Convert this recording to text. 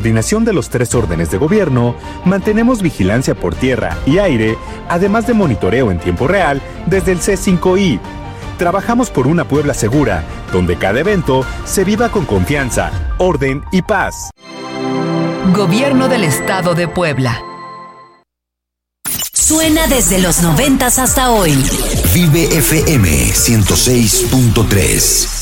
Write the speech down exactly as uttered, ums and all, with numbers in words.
coordinación de los tres órdenes de gobierno, mantenemos vigilancia por tierra y aire, además de monitoreo en tiempo real desde el C cinco I. Trabajamos por una Puebla segura, donde cada evento se viva con confianza, orden y paz. Gobierno del Estado de Puebla. Suena desde los noventas hasta hoy. Vive F M ciento seis punto tres.